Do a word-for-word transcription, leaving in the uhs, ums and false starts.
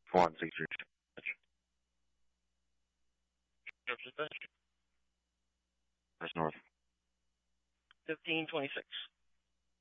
One six three. That's north. Fifteen twenty six.